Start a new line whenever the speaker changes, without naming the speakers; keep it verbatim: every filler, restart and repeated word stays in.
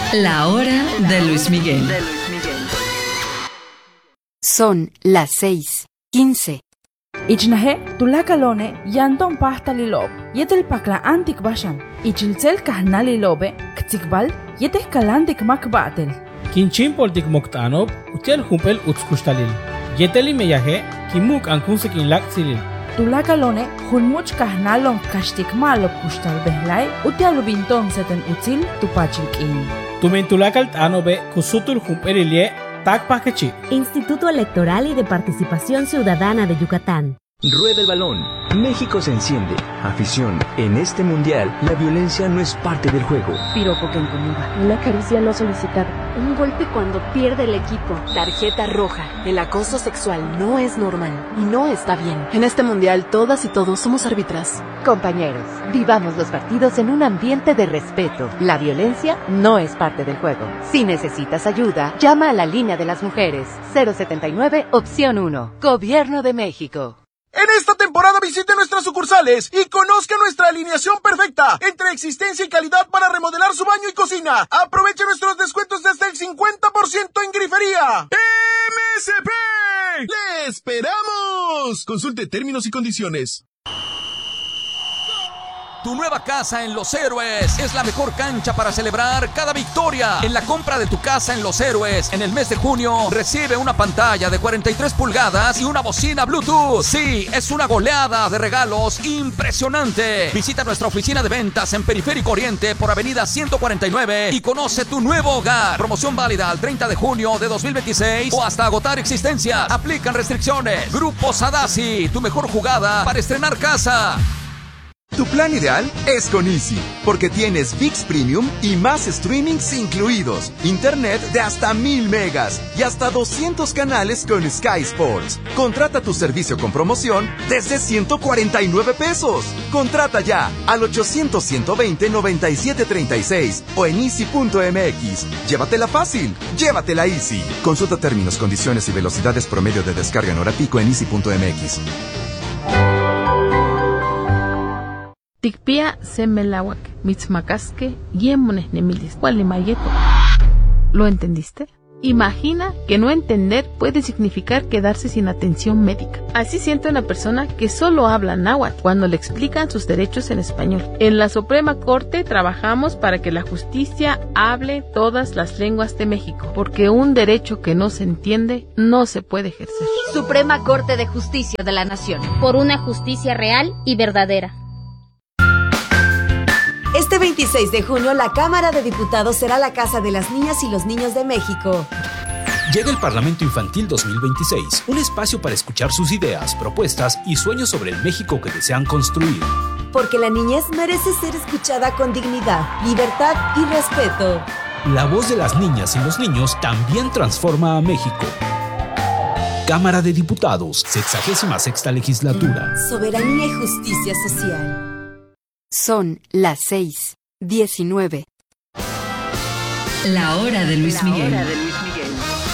La hora de Luis Miguel.
Son las seis quince.
Ichnahe tulakalone yanton pasta lilob. Yetel pakla antik bashan. Ichilcel kahna lilobe. Ktikbal yetes kalantik makbatel.
Kinchin poltik moktanob utel humpel utskustalil. Yeteli meyahe kimuk ankunsekin laksilil.
Tulakalone hunmuch kahnalon kashtik malo kustal behlai utialu binton seten util tupachilkin.
Tumen tulakal tanobe kusutul humpelilie tak pakechi.
Instituto Electoral y de Participación Ciudadana de Yucatán.
Rueda el balón. México se enciende. Afición. En este mundial, la violencia no es parte del juego.
Piropo que incomoda. Una caricia no solicitada.
Un golpe cuando pierde el equipo. Tarjeta roja. El acoso sexual no es normal y no está bien.
En este mundial, todas y todos somos árbitras.
Compañeros, vivamos los partidos en un ambiente de respeto. La violencia no es parte del juego. Si necesitas ayuda, llama a la línea de las mujeres. cero setenta y nueve, opción uno. Gobierno de México.
En esta temporada visite nuestras sucursales y conozca nuestra alineación perfecta entre existencia y calidad para remodelar su baño y cocina. Aproveche nuestros descuentos de hasta el cincuenta por ciento en grifería. ¡M S P! ¡Le esperamos! Consulte términos y condiciones.
Tu nueva casa en Los Héroes es la mejor cancha para celebrar cada victoria. En la compra de tu casa en Los Héroes, en el mes de junio, recibe una pantalla de cuarenta y tres pulgadas y una bocina Bluetooth. Sí, es una goleada de regalos impresionante. Visita nuestra oficina de ventas en Periférico Oriente por Avenida ciento cuarenta y nueve y conoce tu nuevo hogar. Promoción válida al treinta de junio de dos mil veintiséis o hasta agotar existencia. Aplican restricciones. Grupo Sadasi, tu mejor jugada para estrenar casa.
Tu plan ideal es con Easy, porque tienes ViX Premium y más streamings incluidos, internet de hasta mil megas y hasta doscientos canales con Sky Sports. Contrata tu servicio con promoción desde ciento cuarenta y nueve pesos. Contrata ya al ochocientos, ciento veinte, noventa y siete treinta y seis o en easy punto m x. Llévatela fácil, llévatela Easy. Consulta términos, condiciones y velocidades promedio de descarga en hora pico en easy punto m x.
Tikpia semelawak, mitzmacasque, yemones nemilis, mayeto. ¿Lo entendiste? Imagina que no entender puede significar quedarse sin atención médica. Así siente una persona que solo habla náhuatl cuando le explican sus derechos en español. En la Suprema Corte trabajamos para que la justicia hable todas las lenguas de México, porque un derecho que no se entiende no se puede ejercer.
Suprema Corte de Justicia de la Nación.
Por una justicia real y verdadera.
Este veintiséis de junio, la Cámara de Diputados será la casa de las niñas y los niños de México.
Llega el Parlamento Infantil dos mil veintiséis, un espacio para escuchar sus ideas, propuestas y sueños sobre el México que desean construir.
Porque la niñez merece ser escuchada con dignidad, libertad y respeto.
La voz de las niñas y los niños también transforma a México. Cámara de Diputados, sexagésima sexta legislatura.
Soberanía y justicia social.
Son las seis diecinueve.
La hora de Luis Miguel.